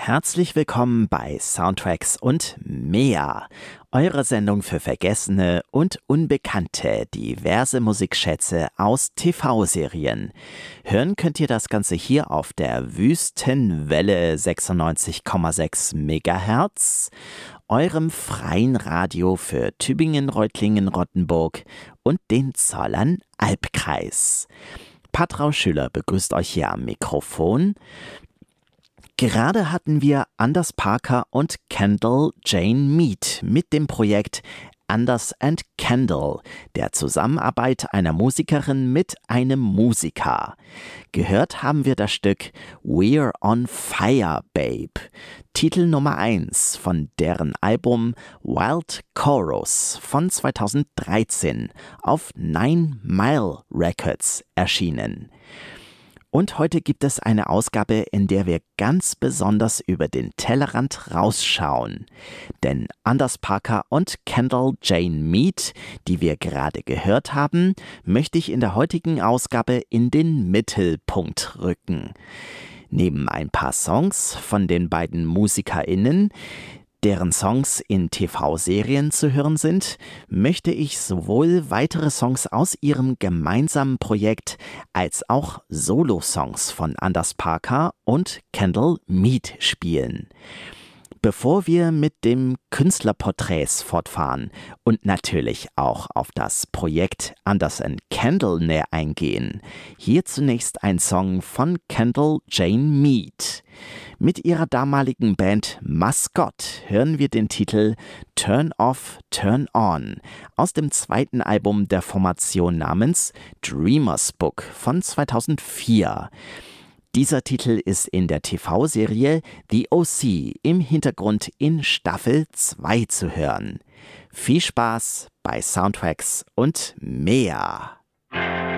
Herzlich willkommen bei Soundtracks und mehr, eure Sendung für vergessene und unbekannte diverse Musikschätze aus TV-Serien. Hören könnt ihr das Ganze hier auf der Wüstenwelle 96,6 MHz, eurem freien Radio für Tübingen, Reutlingen, Rottenburg und den Zollern-Albkreis. Patrau Schüler begrüßt euch hier am Mikrofon. Gerade hatten wir Anders Parker und Kendall Jane Mead mit dem Projekt Anders and Kendall, der Zusammenarbeit einer Musikerin mit einem Musiker. Gehört haben wir das Stück We're on Fire, Babe, Titel Nummer 1 von deren Album Wild Chorus von 2013 auf 9 Mile Records erschienen. Und heute gibt es eine Ausgabe, in der wir ganz besonders über den Tellerrand rausschauen. Denn Anders Parker und Kendall Jane Mead, die wir gerade gehört haben, möchte ich in der heutigen Ausgabe in den Mittelpunkt rücken. Neben ein paar Songs von den beiden MusikerInnen, deren Songs in TV-Serien zu hören sind, möchte ich sowohl weitere Songs aus ihrem gemeinsamen Projekt als auch Solo-Songs von Anders Parker und Kendall Mead spielen. Bevor wir mit dem Künstlerporträts fortfahren und natürlich auch auf das Projekt Anders and Kendall näher eingehen, hier zunächst ein Song von Kendall Jane Mead. Mit ihrer damaligen Band Mascot hören wir den Titel Turn Off, Turn On aus dem zweiten Album der Formation namens Dreamer's Book von 2004. Dieser Titel ist in der TV-Serie The O.C. im Hintergrund in Staffel 2 zu hören. Viel Spaß bei Soundtracks und mehr.